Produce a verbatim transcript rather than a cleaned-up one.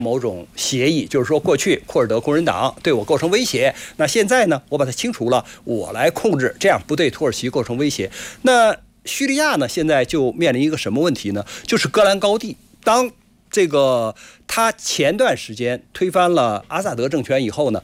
某种协议，就是说过去库尔德工人党对我构成威胁，那现在呢，我把它清除了，我来控制，这样不对土耳其构成威胁。那叙利亚呢，现在就面临一个什么问题呢？就是戈兰高地，当这个他前段时间推翻了阿萨德政权以后呢，